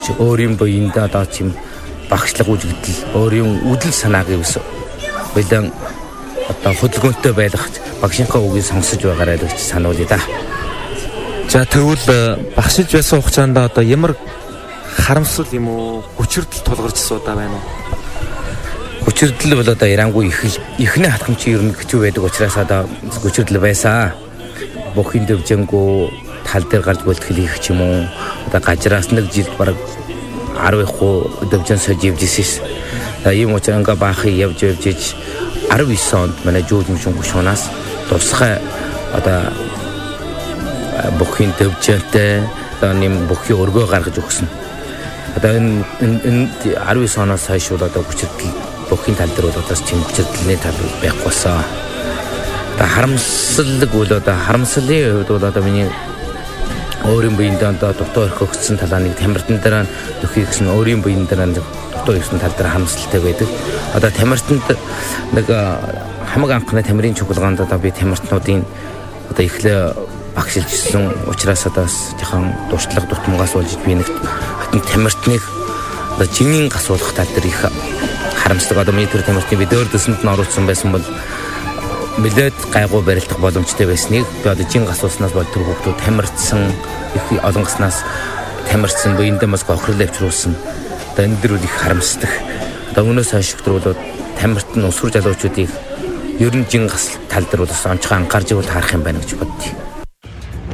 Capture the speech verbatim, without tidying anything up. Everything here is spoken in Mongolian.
өөрийн буйндаа одоо чим багшлах үзэгдэл, өөрийн үдэл санааг ивс билэн одоо хөдөлгөөнтэй байх багшийнхаа үгийг сонсож байгаарай гэж сануулъя да. За тэгвэл багшиж байсан хугацаанд одоо ямар харамсал юм уу, хүчирдэл тулгарч суудаа байна уу? Хүчирдэл бол одоо ярангүй их ихний хатгамч ер нь хэцүү байдаг учраас одоо хүчирдэл байсан. Бүхин дөвжэнгүү тал дээр гарч бэлтгэл хийх ч юм уу, одоо гажраас нэг жилд бараг арав хуу дөвжэн сож явжсэн. За ийм учраас ингээ баахыг явж явж иж арав иш онд манай жуулмшин гушуунаас тусгай одоо бүхин дөвжөнтэй одоо нэм бүхий өргөө гаргаж өгсөн. Одоо энэ энэ арав иш оноос хойш бол одоо хүчирдэл бүхин тал дээр бол одоо чим хүчирдэлний тал байхгүй болсон. Одоо харамсалдаг бол одоо харамслын хувьд бол одоо миний өөрийн буйндаа одоо дутуу орхигдсон талаа нэг тамиртан дараа нөхий гэсэн өөрийн буйн дараа дутуу ирсэн тал дээр харамсалтай байдаг. Одоо тамиртанд нэг хамаг анхны тамирын чухалгаанд одоо би тамиртнуудын одоо эхлээ багшилжсэн учраас одоо жоохон дуршлаг дутмгаас болж би нэг хатан тамиртныг одоо жингийн гасуулах тал дээр их харамсдаг. Одоо миний төр тамиртны би дөр дэсэнд нь оруулсан байсан бол мэлээд гайгүй барилдах боломжтой байсныг би одоо жин гасуулснаас бол тэр хүүхдүүд тамирцсан их олонгоснаас тамирцсан буйндаа бас гохрол авчруулсан. Одоо энэ дэр үл их харамсдаг. Одоо өнөөс хойш өдрүүд тамирт нь усур залуучуудыг ер нь жин гас тал дээр бол онцгой анхаарж байвал харах юм байна гэж боддгийг.